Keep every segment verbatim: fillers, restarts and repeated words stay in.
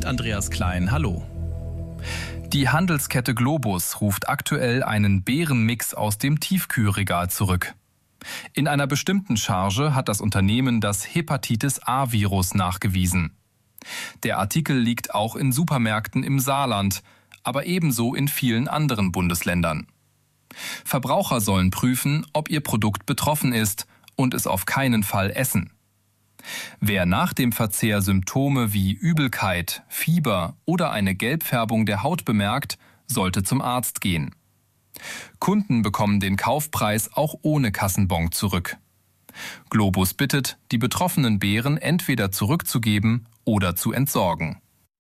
mit Andreas Klein. Hallo. Die Handelskette Globus ruft aktuell einen Beerenmix aus dem Tiefkühlregal zurück. In einer bestimmten Charge hat das Unternehmen das Hepatitis-A-Virus nachgewiesen. Der Artikel liegt auch in Supermärkten im Saarland, aber ebenso in vielen anderen Bundesländern. Verbraucher sollen prüfen, ob ihr Produkt betroffen ist und es auf keinen Fall essen. Wer nach dem Verzehr Symptome wie Übelkeit, Fieber oder eine Gelbfärbung der Haut bemerkt, sollte zum Arzt gehen. Kunden bekommen den Kaufpreis auch ohne Kassenbon zurück. Globus bittet, die betroffenen Beeren entweder zurückzugeben oder zu entsorgen.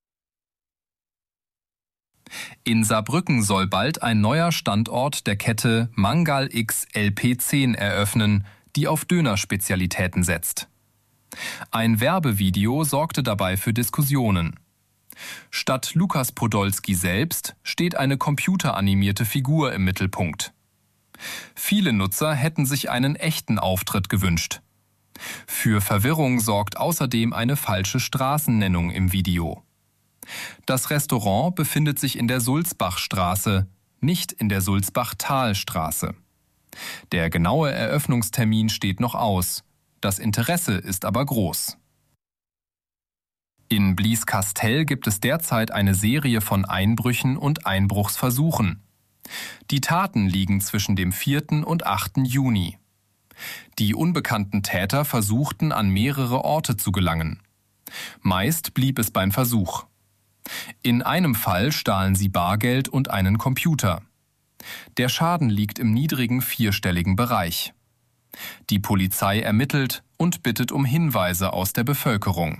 In Saarbrücken soll bald ein neuer Standort der Kette Mangal X L P zehn eröffnen, die auf Dönerspezialitäten setzt. Ein Werbevideo sorgte dabei für Diskussionen. Statt Lukas Podolski selbst steht eine computeranimierte Figur im Mittelpunkt. Viele Nutzer hätten sich einen echten Auftritt gewünscht. Für Verwirrung sorgt außerdem eine falsche Straßennennung im Video. Das Restaurant befindet sich in der Sulzbachstraße, nicht in der Sulzbachtalstraße. Der genaue Eröffnungstermin steht noch aus. Das Interesse ist aber groß. In Blieskastel gibt es derzeit eine Serie von Einbrüchen und Einbruchsversuchen. Die Taten liegen zwischen dem vierten und achten Juni. Die unbekannten Täter versuchten, an mehrere Orte zu gelangen. Meist blieb es beim Versuch. In einem Fall stahlen sie Bargeld und einen Computer. Der Schaden liegt im niedrigen vierstelligen Bereich. Die Polizei ermittelt und bittet um Hinweise aus der Bevölkerung.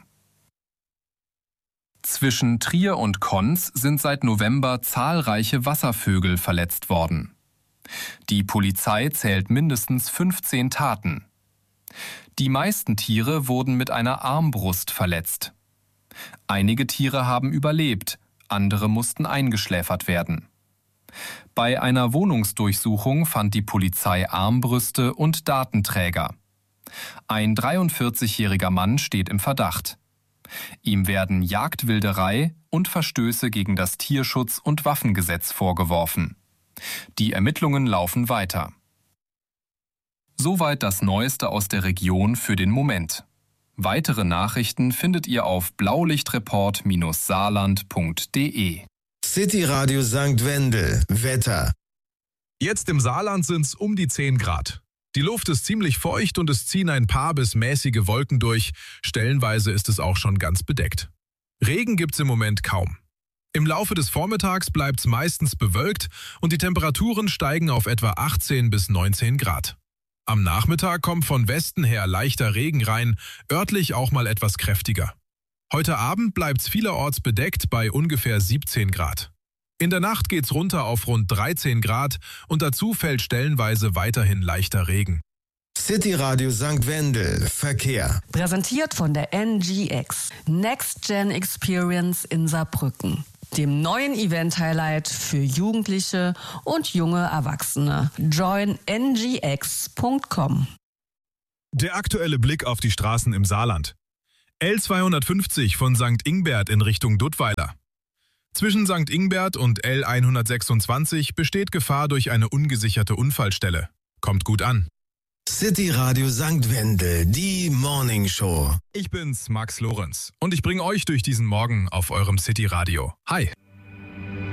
Zwischen Trier und Konz sind seit November zahlreiche Wasservögel verletzt worden. Die Polizei zählt mindestens fünfzehn Taten. Die meisten Tiere wurden mit einer Armbrust verletzt. Einige Tiere haben überlebt, andere mussten eingeschläfert werden. Bei einer Wohnungsdurchsuchung fand die Polizei Armbrüste und Datenträger. Ein dreiundvierzigjähriger Mann steht im Verdacht. Ihm werden Jagdwilderei und Verstöße gegen das Tierschutz- und Waffengesetz vorgeworfen. Die Ermittlungen laufen weiter. Soweit das Neueste aus der Region für den Moment. Weitere Nachrichten findet ihr auf blaulichtreport Saarland punkt de. City Radio Sankt Wendel. Wetter. Jetzt im Saarland sind es um die zehn Grad. Die Luft ist ziemlich feucht und es ziehen ein paar bis mäßige Wolken durch. Stellenweise ist es auch schon ganz bedeckt. Regen gibt's im Moment kaum. Im Laufe des Vormittags bleibt's meistens bewölkt und die Temperaturen steigen auf etwa achtzehn bis neunzehn Grad. Am Nachmittag kommt von Westen her leichter Regen rein, örtlich auch mal etwas kräftiger. Heute Abend bleibt's vielerorts bedeckt bei ungefähr siebzehn Grad. In der Nacht geht's runter auf rund dreizehn Grad und dazu fällt stellenweise weiterhin leichter Regen. City Radio Sankt Wendel. Verkehr. Präsentiert von der N G X. Next Gen Experience in Saarbrücken. Dem neuen Event-Highlight für Jugendliche und junge Erwachsene. join n g x punkt com. Der aktuelle Blick auf die Straßen im Saarland. L zweihundertfünfzig von Sankt Ingbert in Richtung Duttweiler. Zwischen Sankt Ingbert und L hundertsechsundzwanzig besteht Gefahr durch eine ungesicherte Unfallstelle. Kommt gut an. City Radio Sankt Wendel, die Morning Show. Ich bin's, Max Lorenz, und ich bringe euch durch diesen Morgen auf eurem City Radio. Hi.